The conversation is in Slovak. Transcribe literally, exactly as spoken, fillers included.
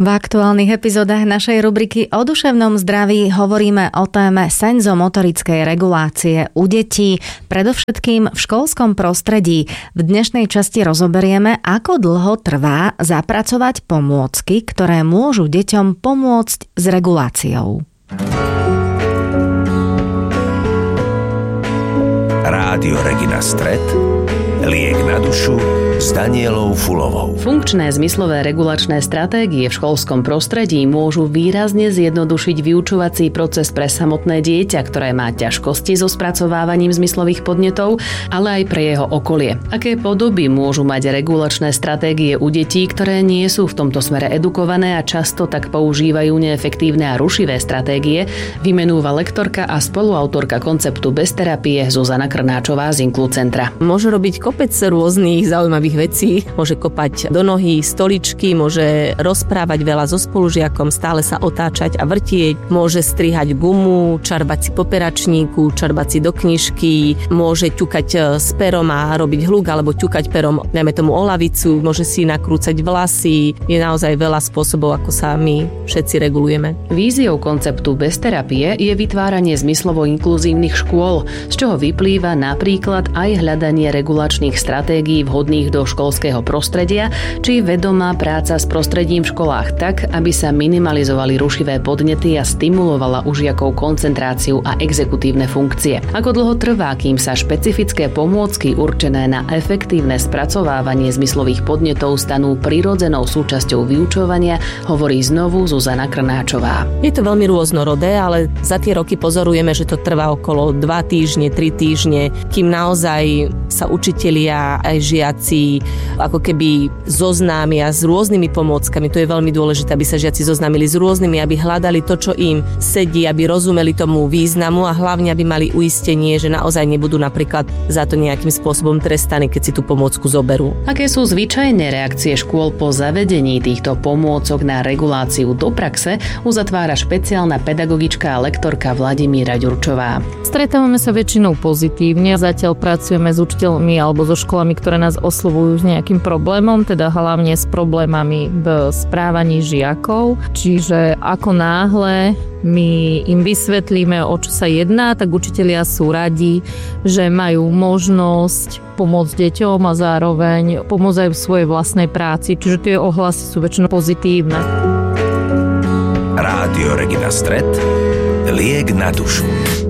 V aktuálnych epizódach našej rubriky o duševnom zdraví hovoríme o téme senzomotorickej regulácie u detí, predovšetkým v školskom prostredí. V dnešnej časti rozoberieme, ako dlho trvá zapracovať pomôcky, ktoré môžu deťom pomôcť s reguláciou. Rádio Regina Stret, liek na dušu s Danielou Fulovou. Funkčné zmyslové regulačné stratégie v školskom prostredí môžu výrazne zjednodušiť vyučovací proces pre samotné dieťa, ktoré má ťažkosti so spracovávaním zmyslových podnetov, ale aj pre jeho okolie. Aké podoby môžu mať regulačné stratégie u detí, ktoré nie sú v tomto smere edukované a často tak používajú neefektívne a rušivé stratégie, vymenúva lektorka a spoluautorka konceptu bezterapie Zuzana Krnáčová z Inklucentra. Môže robiť kopec rôznych zaujímavých vecí, môže kopať do nohy stoličky, môže rozprávať veľa so spolužiakom, stále sa otáčať a vrtieť, môže strihať gumu, čarbať si po peračníku, čarbať si do knižky, môže ťukať s perom a robiť hluk alebo ťukať perom, dajme tomu o lavicu, môže si nakrúcať vlasy. Je naozaj veľa spôsobov, ako sa my všetci regulujeme. Víziou konceptu bezterapie je vytváranie zmyslovo inkluzívnych škôl, z čoho vyplýva napríklad aj hľadanie regulačných stratégií vhodných do školského prostredia, či vedomá práca s prostredím v školách tak, aby sa minimalizovali rušivé podnety a stimulovala u žiakov koncentráciu a exekutívne funkcie. Ako dlho trvá, kým sa špecifické pomôcky určené na efektívne spracovávanie zmyslových podnetov stanú prirodzenou súčasťou vyučovania, hovorí znovu Zuzana Krnáčová. Je to veľmi rôznorodé, ale za tie roky pozorujeme, že to trvá okolo dva týždne, tri týždne, kým naozaj sa učitelia aj žiaci ako keby zoznámia s rôznymi pomôckami. To je veľmi dôležité, aby sa žiaci zoznámili s rôznymi, aby hľadali to, čo im sedí, aby rozumeli tomu významu a hlavne, aby mali uistenie, že naozaj nebudú napríklad za to nejakým spôsobom trestaní, keď si tú pomôcku zoberú. Aké sú zvyčajné reakcie škôl po zavedení týchto pomôcok na reguláciu do praxe, uzatvára špeciálna pedagogička a lektorka Vladimíra Ďurčová. Stretávame sa väčšinou pozitívne. Zatiaľ pracujeme s učiteľmi alebo so školami, ktoré nás oslovujú s nejakým problémom, teda hlavne s problémami v správaní žiakov. Čiže ako náhle my im vysvetlíme, o čo sa jedná, tak učitelia sú radi, že majú možnosť pomôcť deťom a zároveň pomôcť aj v svojej vlastnej práci. Čiže tie ohlasy sú väčšinou pozitívne. Rádio Regina Stret, liek na dušu.